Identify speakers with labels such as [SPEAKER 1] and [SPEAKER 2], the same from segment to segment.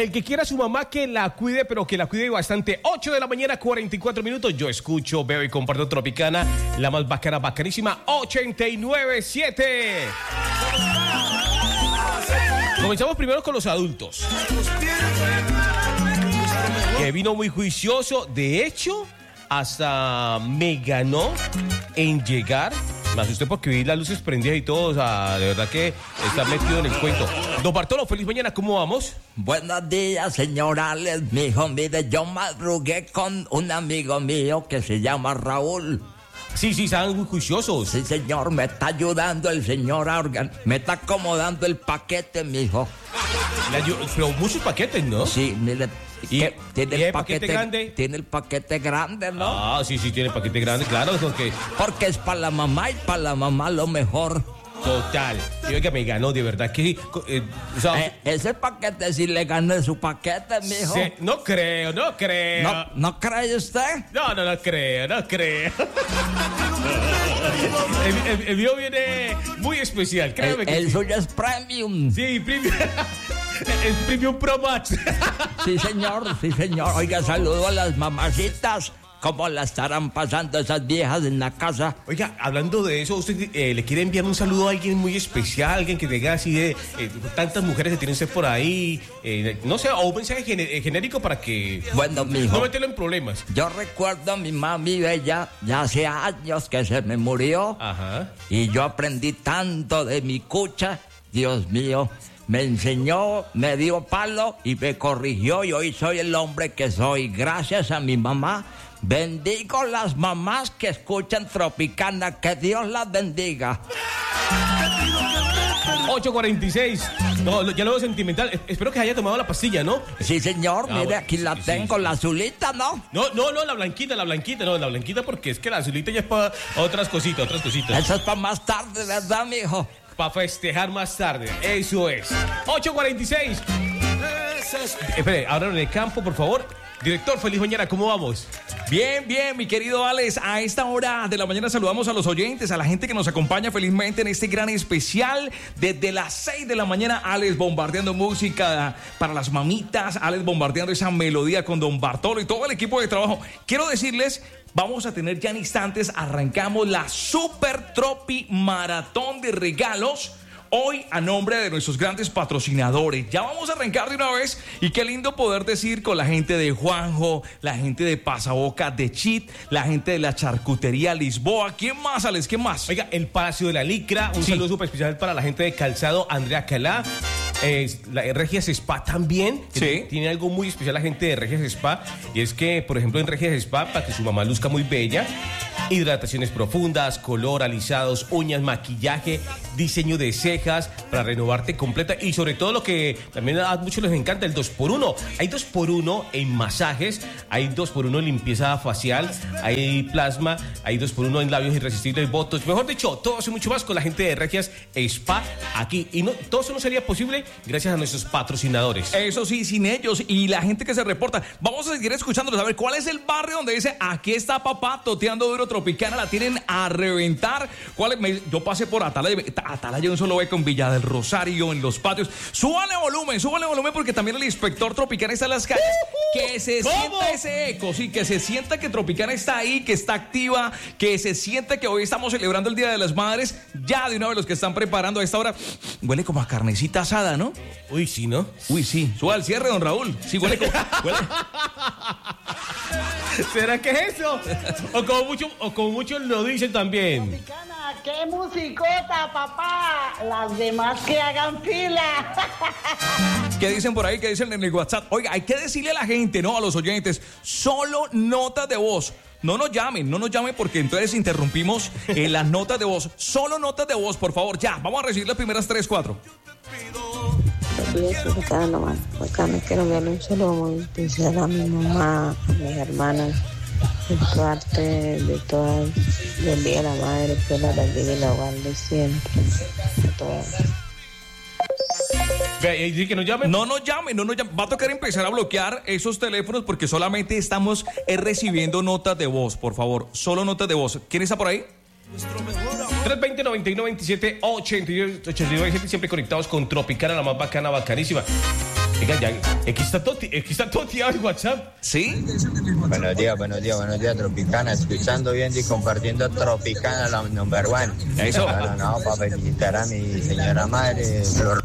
[SPEAKER 1] El que quiera a su mamá que la cuide, pero que la cuide bastante. 8 de la mañana, 44 minutos. Yo escucho, veo y comparto Tropicana, la más bacana, bacanísima, 89.7. Comenzamos primero con los adultos. Que vino muy juicioso. De hecho, hasta me ganó en llegar. Me asusté porque vi las luces prendidas y todo. O sea, de verdad que está metido en el cuento. Don Bartolo, feliz mañana. ¿Cómo vamos?
[SPEAKER 2] Buenos días, señorales, mijo. Mire, yo madrugué con un amigo mío que se llama Raúl.
[SPEAKER 1] Sí, están muy juiciosos.
[SPEAKER 2] Sí, señor, me está ayudando el señor me está acomodando el paquete, mijo.
[SPEAKER 1] Pero muchos paquetes, ¿no?
[SPEAKER 2] Sí, mire.
[SPEAKER 1] ¿Y
[SPEAKER 2] tiene
[SPEAKER 1] el paquete grande?
[SPEAKER 2] Tiene el paquete grande, ¿no?
[SPEAKER 1] Ah, sí, tiene el paquete grande, claro.
[SPEAKER 2] Porque es para la mamá y para la mamá lo mejor.
[SPEAKER 1] Total. Yo que me ganó, de verdad que...
[SPEAKER 2] ese paquete sí le gané su paquete, mijo.
[SPEAKER 1] Sí, no creo.
[SPEAKER 2] ¿No cree usted?
[SPEAKER 1] No creo. El mío viene muy especial, créeme que
[SPEAKER 2] el suyo es premium.
[SPEAKER 1] Sí, premium. El Premium Pro Max.
[SPEAKER 2] Sí, señor. Oiga, saludo a las mamacitas. ¿Cómo la estarán pasando esas viejas en la casa?
[SPEAKER 1] Oiga, hablando de eso, ¿usted le quiere enviar un saludo a alguien muy especial? Alguien que tenga así de... tantas mujeres que tiene usted por ahí. No sé, o un mensaje genérico para que...
[SPEAKER 2] Bueno, mijo.
[SPEAKER 1] No meterlo en problemas.
[SPEAKER 2] Yo recuerdo a mi mami bella, ya hace años que se me murió.
[SPEAKER 1] Ajá.
[SPEAKER 2] Y yo aprendí tanto de mi cucha. Dios mío. Me enseñó, me dio palo y me corrigió. Y hoy soy el hombre que soy. Gracias a mi mamá. Bendigo las mamás que escuchan Tropicana. Que Dios las bendiga.
[SPEAKER 1] 8:46. No, ya lo veo sentimental. Espero que haya tomado la pastilla, ¿no?
[SPEAKER 2] Sí, señor. Mire, aquí la tengo, la azulita, ¿no?
[SPEAKER 1] No, la blanquita. No, la blanquita porque es que la azulita ya es para otras cositas.
[SPEAKER 2] Eso es para más tarde, ¿verdad, mijo?
[SPEAKER 1] Para festejar más tarde, eso es. 8:46. Espere, ahora en el campo, por favor. Director, feliz mañana, ¿cómo vamos?
[SPEAKER 3] Bien, mi querido Alex. A esta hora de la mañana saludamos a los oyentes, a la gente que nos acompaña felizmente en este gran especial. Desde las 6 de la mañana, Alex bombardeando música para las mamitas, Alex bombardeando esa melodía con Don Bartolo y todo el equipo de trabajo. Quiero decirles, vamos a tener ya en instantes, arrancamos la Super Tropi Maratón de regalos. Hoy a nombre de nuestros grandes patrocinadores. Ya vamos a arrancar de una vez. Y qué lindo poder decir con la gente de Juanjo, la gente de Pasaboca de Chit, la gente de la Charcutería Lisboa. ¿Quién más, Alex? ¿Quién más?
[SPEAKER 1] Oiga, el Palacio de la Licra. Un saludo súper especial para la gente de Calzado Andrea Calá. La Regias Spa también.
[SPEAKER 3] Sí.
[SPEAKER 1] Tiene algo muy especial la gente de Regias Spa. Y es que, por ejemplo, en Regias Spa, para que su mamá luzca muy bella, hidrataciones profundas, color, alisados, uñas, maquillaje, diseño de cejas para renovarte completa y sobre todo lo que también a muchos les encanta, el 2x1. Hay 2x1 en masajes, hay 2x1 en limpieza facial, hay plasma, hay 2x1 en labios irresistibles, botox. Mejor dicho, todo eso y mucho más con la gente de Regias Spa aquí. Y no, todo eso no sería posible gracias a nuestros patrocinadores.
[SPEAKER 3] Eso sí, sin ellos y la gente que se reporta. Vamos a seguir escuchándolos. A ver, ¿cuál es el barrio donde dice, aquí está papá toteando duro Tropicana? La tienen a reventar. Yo pasé por Atalaya, un solo beco en Villa del Rosario, en los patios. Súbale volumen porque también el inspector Tropicana está en las calles. Que se sienta ese eco, sí, que se sienta que Tropicana está ahí, que está activa, que se sienta que hoy estamos celebrando el Día de las Madres. Ya de una vez los que están preparando a esta hora, huele como a carnecita asada, ¿no?
[SPEAKER 1] Uy, sí, ¿no?
[SPEAKER 3] Uy, sí. Suba al cierre, don Raúl. Sí, huele como...
[SPEAKER 1] ¿Será que es eso? O como muchos lo dicen también.
[SPEAKER 4] Tropicana, qué musicota, papá. Las demás que hagan fila.
[SPEAKER 3] ¿Qué dicen por ahí? ¿Qué dicen en el WhatsApp? Oiga, hay que decirle a la gente, ¿no? A los oyentes, solo notas de voz. No nos llamen porque entonces interrumpimos las notas de voz. Solo notas de voz, por favor, ya. Vamos a recibir las primeras 3, 4.
[SPEAKER 5] Bacano, quiero enviarle un saludo muy especial a mi mamá, a mis hermanas, de parte de todas, del Día de la Madre, que la bendiga y la guarde siempre, a todas.
[SPEAKER 1] ¿Y que nos llamen?
[SPEAKER 3] No nos llamen. Va a tocar empezar a bloquear esos teléfonos porque solamente estamos recibiendo notas de voz, por favor. Solo notas de voz. ¿Quién está por ahí?
[SPEAKER 1] 320-91-27-82-89, siempre conectados con Tropicana, la más bacana, bacanísima. Venga, ya, aquí está todo tirado en WhatsApp.
[SPEAKER 3] ¿Sí?
[SPEAKER 6] Buenos días, Tropicana. Escuchando, viendo y compartiendo Tropicana, la number one.
[SPEAKER 3] Eso.
[SPEAKER 6] No, para felicitar a mi señora madre, Flor.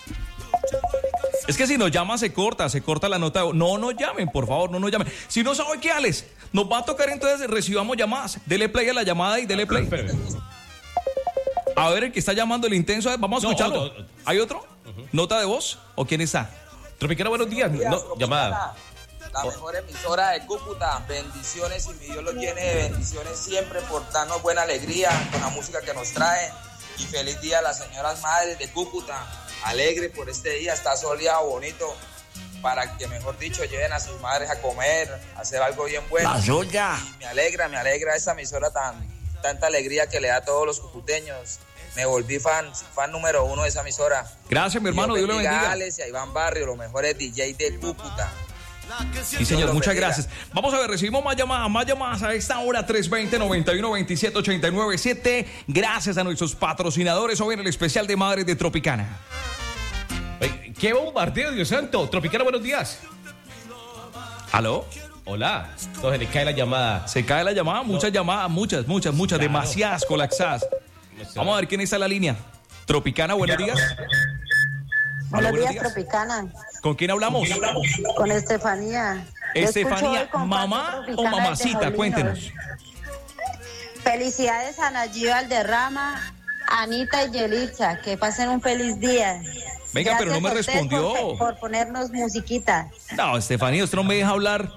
[SPEAKER 3] Es que si nos llama se corta la nota. No nos llamen, por favor, no nos llamen. Si no sabe qué, Alex, nos va a tocar entonces recibamos llamadas. Dele play a la llamada y dele play.
[SPEAKER 1] Espérame.
[SPEAKER 3] A ver, el que está llamando el intenso, vamos a escucharlo.
[SPEAKER 1] No.
[SPEAKER 3] ¿Hay otro? ¿Nota de voz? ¿O quién está?
[SPEAKER 1] Tropicana, buenos días. No, llamada.
[SPEAKER 7] La mejor emisora de Cúcuta. Bendiciones y mi Dios los llene de bendiciones siempre por darnos buena alegría con la música que nos trae. Y feliz día a las señoras madres de Cúcuta. Alegre por este día, está soleado, bonito. Para que, mejor dicho, lleven a sus madres a comer, a hacer algo bien bueno.
[SPEAKER 2] La suya.
[SPEAKER 7] Y me alegra esta emisora tanta alegría que le da a todos los cucuteños. Me volví fan número 1 de esa emisora.
[SPEAKER 3] Gracias, mi hermano, Dios lo bendiga.
[SPEAKER 7] A Alex y a Iván Barrio, los mejores DJ de Cúcuta.
[SPEAKER 3] Sí, señor, muchas gracias. Vamos a ver, recibimos más llamadas a esta hora, 320-91-27-89-7. Gracias a nuestros patrocinadores hoy en el especial de Madres de Tropicana.
[SPEAKER 1] Oye, ¡qué bombardeo, Dios santo! Tropicana, buenos días.
[SPEAKER 3] ¿Aló?
[SPEAKER 1] Hola. Entonces le cae la llamada.
[SPEAKER 3] Se cae la llamada, muchas llamadas, muchas,
[SPEAKER 1] Claro.
[SPEAKER 3] demasiadas colapsadas. Vamos a ver quién está en la línea. Tropicana, buenos días.
[SPEAKER 5] Buenos días, Tropicana.
[SPEAKER 3] ¿Con quién hablamos?
[SPEAKER 5] Con Estefanía.
[SPEAKER 3] Estefanía, ¿mamá o mamacita? Cuéntenos.
[SPEAKER 5] Felicidades a Nayib Valderrama, Anita y Yelitza. Que pasen un feliz día.
[SPEAKER 3] Venga, pero no me
[SPEAKER 5] Gracias a usted
[SPEAKER 3] respondió.
[SPEAKER 5] por ponernos musiquita.
[SPEAKER 3] No, Estefanía, usted no me deja hablar.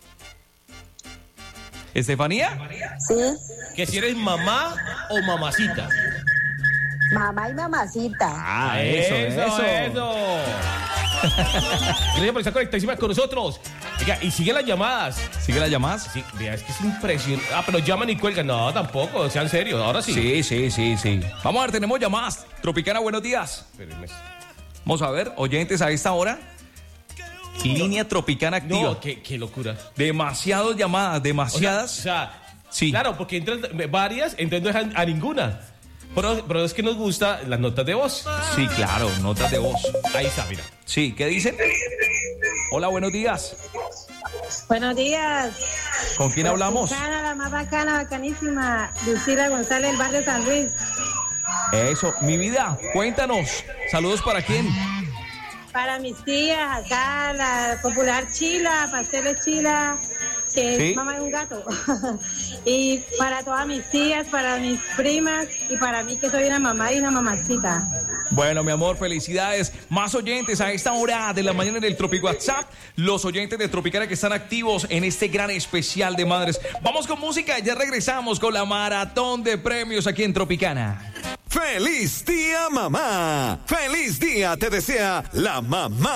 [SPEAKER 3] ¿Estefanía?
[SPEAKER 5] ¿Sí?
[SPEAKER 1] Que si eres mamá o mamacita.
[SPEAKER 5] Mamá y mamacita.
[SPEAKER 3] Ah, eso.
[SPEAKER 1] Gracias por estar conectadísimas con nosotros. Venga, y sigue las llamadas.
[SPEAKER 3] ¿Sigue las llamadas?
[SPEAKER 1] Sí, vea, es que es impresionante. Ah, pero llaman y cuelgan. No, tampoco, sean serios. Ahora sí.
[SPEAKER 3] Sí. Vamos a ver, tenemos llamadas. Tropicana, buenos días.
[SPEAKER 1] Espérenme.
[SPEAKER 3] Vamos a ver, oyentes a esta hora. Línea Tropicana activa.
[SPEAKER 1] No, qué locura.
[SPEAKER 3] Demasiadas llamadas, demasiadas.
[SPEAKER 1] O sea,
[SPEAKER 3] Sí.
[SPEAKER 1] Claro, porque entran varias, entonces no dejan a ninguna. Pero es que nos gusta las notas de voz.
[SPEAKER 3] Sí, claro, notas de voz.
[SPEAKER 1] Ahí está, mira.
[SPEAKER 3] Sí, ¿qué dicen? Hola, buenos días.
[SPEAKER 4] Buenos días.
[SPEAKER 3] ¿Con quién hablamos?
[SPEAKER 4] Bacana, la más bacana, bacanísima. Lucila González, del barrio San Luis.
[SPEAKER 3] Eso, mi vida, cuéntanos. Saludos para quién.
[SPEAKER 4] Para mis tías, acá, la popular Chila, Pasteles Chila, que
[SPEAKER 3] Sí.
[SPEAKER 4] es mamá de un gato. Y para todas mis tías, para mis primas y para mí que soy una mamá y una mamacita.
[SPEAKER 3] Bueno, mi amor, felicidades. Más oyentes a esta hora de la mañana en el Tropic WhatsApp. Los oyentes de Tropicana que están activos en este gran especial de madres. Vamos con música y ya regresamos con la maratón de premios aquí en Tropicana.
[SPEAKER 8] ¡Feliz día, mamá! ¡Feliz día te desea la mamá!